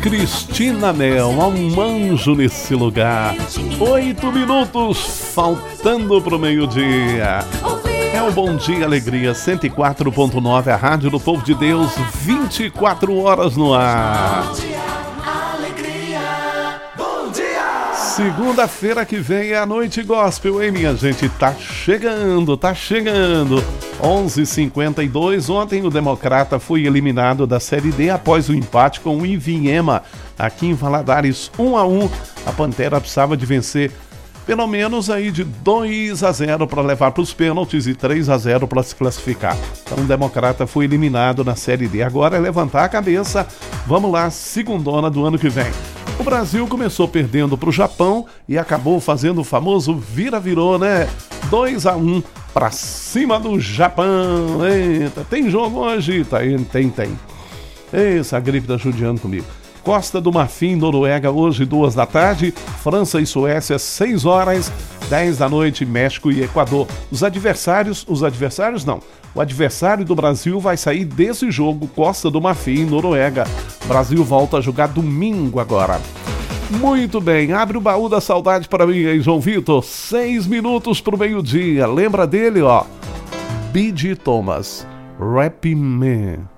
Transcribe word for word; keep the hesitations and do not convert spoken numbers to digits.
Cristina Mel, há um anjo nesse lugar. Oito minutos faltando pro meio-dia. É o Bom Dia Alegria cento e quatro ponto nove, a rádio do povo de Deus, vinte e quatro horas no ar. Segunda-feira que vem é a Noite Gospel, hein, minha gente? Tá chegando, tá chegando. onze e cinquenta e dois, ontem o Democrata foi eliminado da Série D após o empate com o Ivinhema, aqui em Valadares, um a um. A Pantera precisava de vencer pelo menos aí de dois a zero para levar para os pênaltis e três a zero para se classificar. Então o Democrata foi eliminado na Série D. Agora é levantar a cabeça. Vamos lá, segundona do ano que vem. O Brasil começou perdendo para o Japão e acabou fazendo o famoso vira-virou, né? dois a um para cima do Japão. Eita, tem jogo hoje? Tá, tem, tem. Essa gripe tá judiando comigo. Costa do Marfim, Noruega, hoje, duas da tarde. França e Suécia, seis horas, dez da noite, México e Equador. Os adversários, os adversários não. O adversário do Brasil vai sair desse jogo, Costa do Marfim, Noruega. Brasil volta a jogar domingo agora. Muito bem, abre o baú da saudade para mim, hein, João Vitor? Seis minutos pro meio-dia. Lembra dele, ó? B J Thomas, Rap Man.